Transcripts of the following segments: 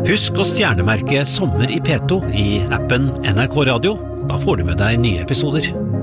Husk å stjernemerke Sommer i P2 i appen NRK Radio. Da får du med deg nye episoder.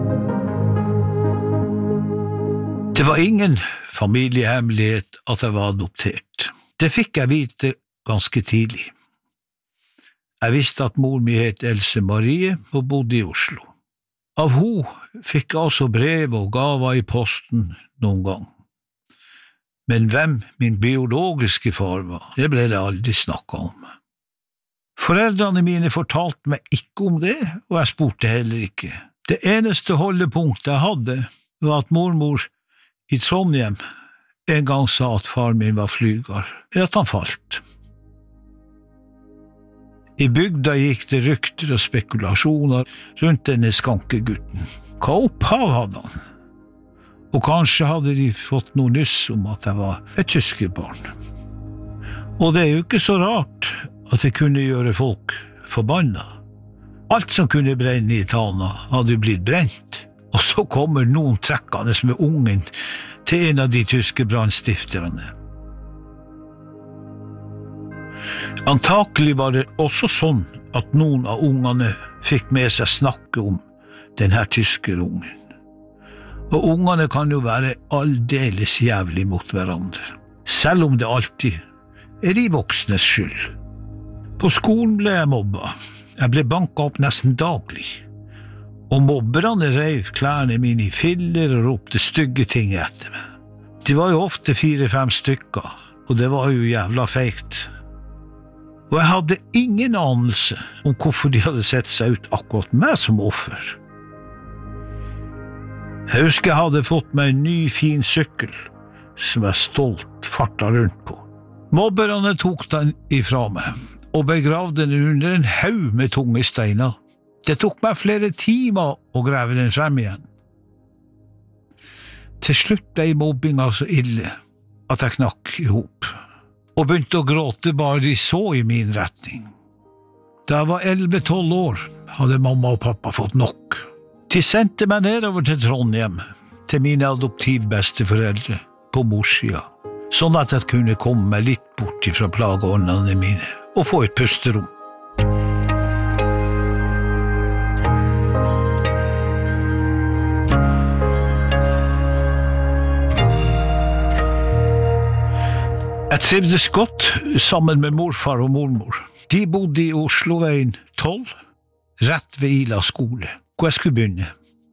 Det var ingen familiehemmelighet at jeg var adoptert. Det fikk jeg vite ganske tidlig. Jeg visste at mor mi het Else Marie og bodde i Oslo. Av ho fikk jeg også brev og gaver i posten noen gang. Men hvem min biologiske far var, det ble det aldri snakket om. Foreldrene mine fortalte meg ikke om det, og jeg spurte heller ikke. Det eneste holdepunktet jeg hadde var at mormor i Trondheim en gang sa at far min var flyger, at han falt. I bygda gikk det rykter og spekulasjoner rundt denne skankegutten. Hva opphav hadde han? Og kanskje hadde de fått noe nyss om at jeg var et tyskerbarn. Og det er jo ikke så rart at det kunne gjøre folk forbanna. Alt som kunne brenne i Tana hadde blitt brent, og så kommer noen trekkende med ungen til en av de tyske brannstifterne. Antakelig var det også sånn at noen av ungene fikk med seg snakke om denne tyskerungen. Og ungene kan jo være aldeles jævlig mot hverandre, selv om det alltid er de voksnes skyld. På skolen ble jeg mobba. Jeg ble banket opp nesten daglig. Og mobberne reiv klærne mine i filler og ropte stygge ting etter meg. De var jo ofte 4-5 stykker, og det var jo jævla feikt. Og jeg hadde ingen anelse om hvorfor de hadde sett seg ut akkurat meg som offer. Jeg husker jeg hadde fått meg en ny, fin sykkel, som jeg stolt fartet rundt på. Mobberne tok den ifra meg, og begravde den under en haug med tunge steiner. Det tok meg flere timer å grave den frem igjen. Til slutt ble mobbinga så ille at jeg knakk ihop, og begynte å gråte bare de så i min retning. Da jeg var 11-12 år, hadde mamma og pappa fått nok. De sendte meg nedover til Trondheim, til mine adoptivbesteforeldre på morssida, sånn at jeg kunne komme meg litt bort fra plageåndene mine og få et pusterom. Jeg trivdes godt sammen med morfar og mormor. De bodde i Osloveien 12, rett ved Ila skole, hvor jeg skulle begynne.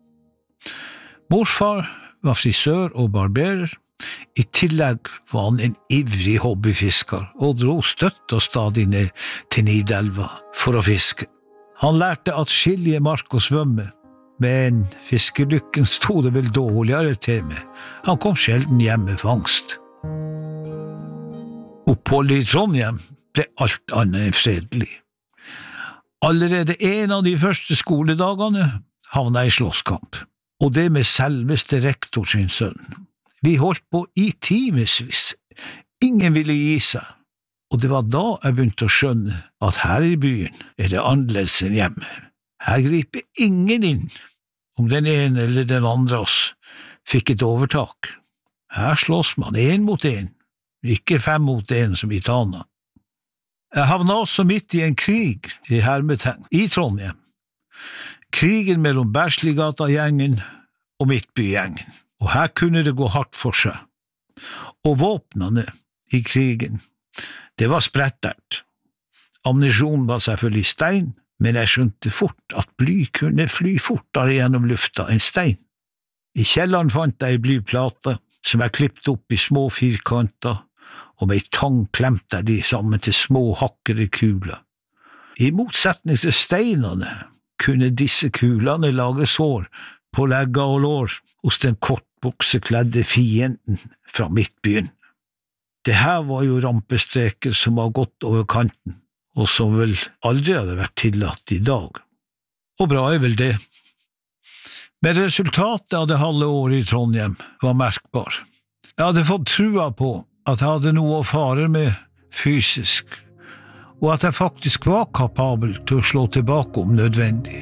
Morfar var frisør og barberer. I tillegg var han en ivrig hobbyfisker og dro støtt og stadig ned til Nidelva for å fiske. Han lærte atskillige mark å svømme, men fiskelykken sto det vel dårligere til med. Han kom sjelden hjem med fangst. Oppholdet i Trondheim ble alt annet enn fredelig. Allerede en av de første skoledagene havnet jeg i slåsskamp, og det med selveste rektor sin sønn. Vi holdt på i timesvis. Ingen ville gi seg, og det var da jeg begynte å skjønne at her i byen er det annerledes enn hjemme. Her griper ingen inn om den ene eller den andre oss fikk et overtak. Her slåss man 1 mot 1, ikke 5 mot 1 som i Tana. Jeg havnet også midt i en krig i hermetegn i Trondheim. Krigen mellom Bersligata-gjengen og Midtby-gjengen, og her kunne det gå hardt for seg. Og våpnene i krigen, det var sprettert. Ammunisjon var selvfølgelig stein, men jeg skjønte fort at bly kunne fly fortere gjennom lufta enn stein. I kjelleren fant jeg en blyplate som jeg klippet opp i små firkanter, og med tang klemte jeg de sammen til små hakkede kuler. I motsetning til steinene kunne disse kulene lage sår på legger og lår hos den kortbuksekledde fienden fra Midtbyen. Det her var jo rampestreker som var gått over kanten, og som vel aldri hadde vært tillatt i dag. Og bra er vel det. Men resultatet av det halve året i Trondheim var merkbar. Jeg hadde fått trua på at jeg hadde noe å fare med fysisk, og at jeg faktisk var kapabel til å slå tilbake om nødvendig.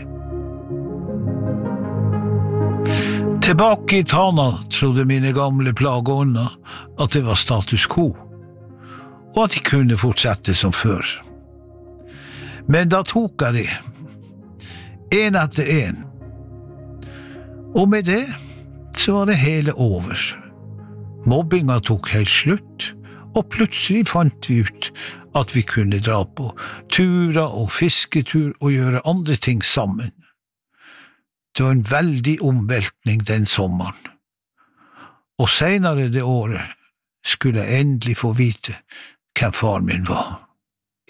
Tilbake i Tana trodde mine gamle plageånder at det var status quo, og at de kunne fortsette som før. Men da tok jeg de, en etter en. Og med det så var det hele over. Mobbinga tok helt slutt, og plutselig fant vi ut at vi kunne dra på turer og fisketur og gjøre andre ting sammen. Det var en veldig omveltning den sommeren. Og senere det året skulle jeg endelig få vite hvem far min var.